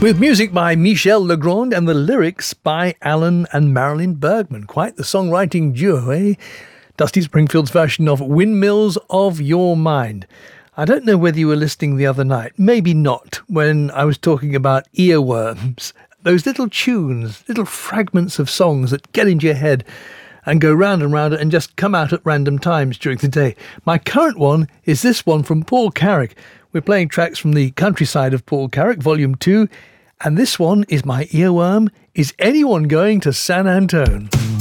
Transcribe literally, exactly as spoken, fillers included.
With music by Michel Legrand and the lyrics by Alan and Marilyn Bergman. Quite the songwriting duo, eh? Dusty Springfield's version of Windmills of Your Mind. I don't know whether you were listening the other night. Maybe not, when I was talking about earworms. Those little tunes, little fragments of songs that get into your head and go round and round and just come out at random times during the day. My current one is this one from Paul Carrack. We're playing tracks from the countryside of Paul Carrack, Volume two, and this one is my earworm, Is Anyone Going to San Antone?